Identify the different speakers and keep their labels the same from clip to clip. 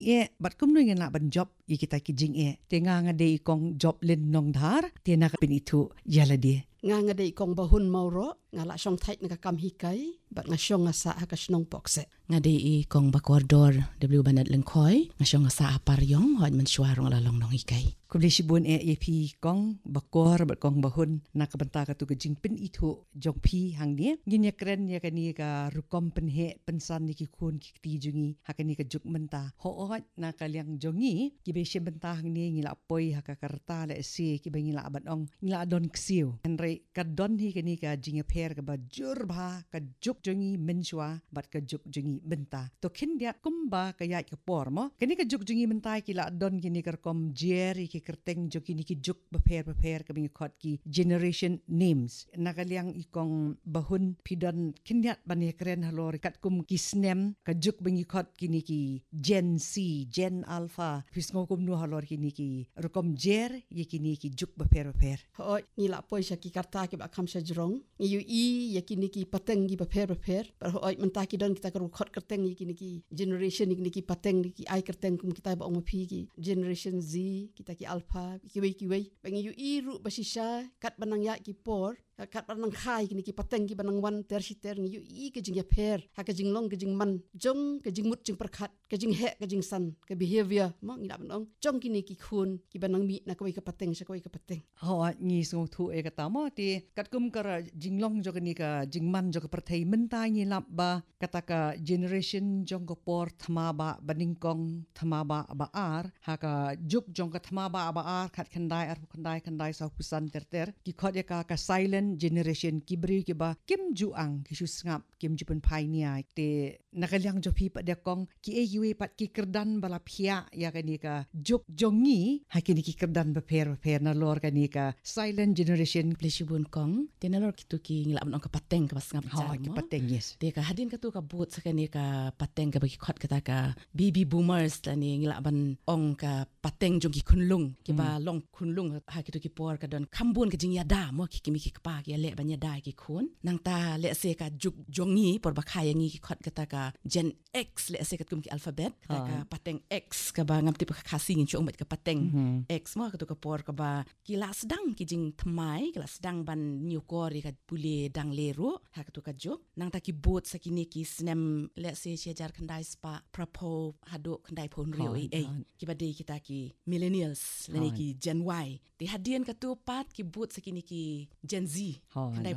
Speaker 1: bat kum nu ngena ban job ye kita ki jing tenga ngade kong job len nong dhar tena ka pinitu yala dia
Speaker 2: nga ngade kong bahun mauro ngala syong thait nga kam hikai bat nga syong nga sa ka snong pokse
Speaker 3: ngade kong bakordor w banat lengkoi nga syong nga sa aparyong hod man sywarong lalong nong hikai
Speaker 1: kubli sibun pi kong bakor bat kong bahun na kabanta ka tu ka jing pin itu jong pi hang dia nginya kren ya kani ka rukom penhe pensan ni ki kun ki ti jungi hakani ka juk menta ho na kalyang jongi ki be she benta hang ni ngila poi haka karta le si ki be ngila ban ong ngila don ksiu henry ka don hi kani ka jinga per ka ba jur ba ka juk jongi menshwa bat ka juk jongi benta to kin dia kumba ka ya ka por mo kani ka juk jongi menta ki la don kini ka kom jeri ki kerteng joki ni ki juk beper ka bingi khot ki generation names nakalyang ikong bahun pidon kinyat bani kren halor kat kum ki snem ka juk bingi khot kini ki gen c gen alpha pisngo kum nu halor kini ki rukom jer ye kini ki juk beper
Speaker 2: ho ni la poi sha ki karta ki ba kham sha jrong ni yu i ye kini ki pateng gi beper par ho menta ki don kita ka khot kerteng ye kini ki generation ni ki pateng ni ki ai kerteng kum kita ba ong phi ki generation z kita ki alpha kiwei bangi yu i ru basisha kat banang ya ki por kat banang khai kini ki pateng ki banang wan ter ni yu i ke jing ya per ha ke jing long ke jing man jong ke jing mut jing perkhat ke jing he ke jing san ke behavior mo ngi la banong jong kini ki khun ki banang mi na koi ka pateng sha koi ka pateng
Speaker 1: ho ni so thu ka tamo ti kat kum kara jing long jo ni ka jing man jo ka perthai mentai ni lap ba kata ka generation jong ko por thama ba baningkong thama ba ar ha ka juk jong ka thama ba khat khandai sa pusan ter ki khot ya ka silent generation ki bri ki ba kim juang ki susngap kim jupen phai nia te nakalyang jo pi pa de kong ki e yue pat ki kerdan bala phia ya ka ni ka juk jongi ha ki ni ki kerdan ba per na lor ka ni ka silent generation
Speaker 3: plesibun kong tenalor kitu ki ngila on ka pateng ka basngap
Speaker 1: ha ki pateng yes
Speaker 3: te ka hadin ka tu ka but sa ni ka pateng ka bagi khot kata ka baby boomers tani ngila ban ong ka pateng jong ki kunlung ki ba long kunlung ha kitu ki por ka don khambun ka jing ya da mo ki kimi ki pa ki le ban ya da ki khun nang ta le se ka juk jongi por ba khaya ngi ki khot kata ka gen x le se ka kum ki alphabet kata ka pateng x ka ba ngam ti pa khasi ngin chong ka pateng x mo ka tu ka por ka ba ki la sedang ki jing thmai ki la sedang ban new kor ka pule dang leru ha ka tu ka juk nang ta ki bot sa ki ni ki snem le se che jar khandai spa prapo hado khandai phon rio ki ba de kita ki millennials le ki gen y ti hadian ka tu pat ki but sakini ki gen z kanai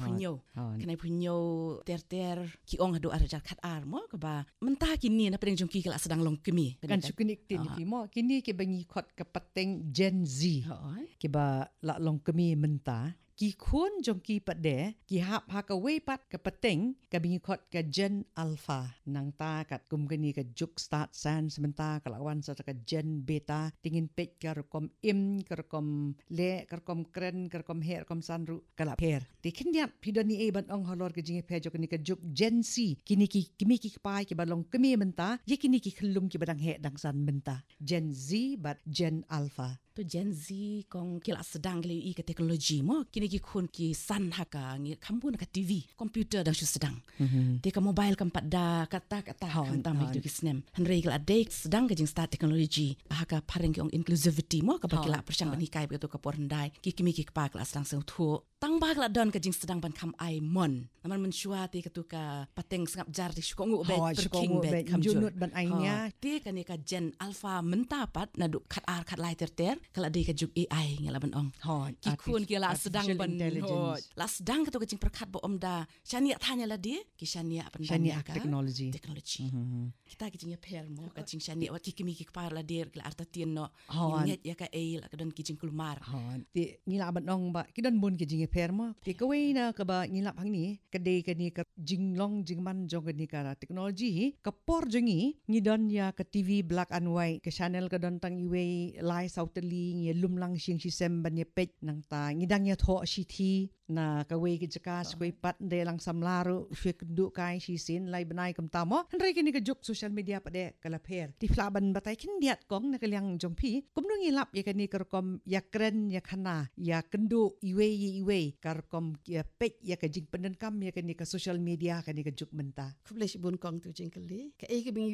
Speaker 3: punyo ter ki ong hado arajar khat ar mo ka ba mentah kini na pedeng jongki kala sedang long kemi
Speaker 1: kan sukunik tin ki mo kini ke bangi khot ka pateng gen z ki ba la long kemi mentah ki khun jongki pade ki hap ha ka we pat ka pateng ka bingi khot ka gen alpha nang ta kat kum gani ka juk start san sementa ka lawan sa ka gen beta tingin pet ka rekom im ka rekom le ka rekom kren ka rekom her kom sanru kala per tikin dia pidoni e ban ong holor ka jinge pe jok ni ka juk gen c kini ki kimi ki pai ki balong kemi menta ye kini ki khulum ki badang he dang san menta gen z but gen alpha
Speaker 3: tu gen z kong kila sedang le i ka teknologi mo kini ki khun ki san haka ngi khambun ka tv komputer dang sedang te ka mobile kam padda kata hantam hik ki snem hanrei kala de sedang ka jing start technology haka pareng ki ong inclusivity mo ka bakila persyang ban hikai begitu ka porndai ki kimi ki pa kala sedang seu thu tang ba kala don ka jing sedang ban kam ai mon naman mensyua te ka tu ka pateng sangap jar di shukongu bet perking bet kam
Speaker 1: junut ban ainya
Speaker 3: te ka ni ka gen alpha mentapat na du khat ar khat lai ter kala de ka juk ai ngala ban ong ki khun ki la sedang ban la sedang ka tu ka jing perkhat bo omda shania thanya la de ki shania ban
Speaker 1: shania technology
Speaker 3: kita ki jing per mo ka jing shania wat ki kimi ki par la der kala arta tien no nget ya ka la ka don ki jing kulmar
Speaker 1: ti ngila ban ong ba ki don bun ki jing per mo ti ka we na ka ba ngila hang ni ka de ka ni ka jing long jing man jong ka ni ka technology ka por jongi ni don ya ka tv black and white ka channel ka don tang iwe lai sauteli ngi lumlang sing si sem ban ye pet nang ta ngidang ya tho si thi na ka we ki jaka skoi pat de lang samlaru fik du kai si sin lai banai kam tamo hanre ki ni ka juk social media pa de kala per ti flaban batai kin diat kong na kalyang jongpi kumnu ngilap ya kani karkom ya kren ya khana ya kendu iwe karkom ya pet ya ka jing penden kam ya kani ka social media kani ka juk menta
Speaker 2: kuble sibun kong tu jingkali ka e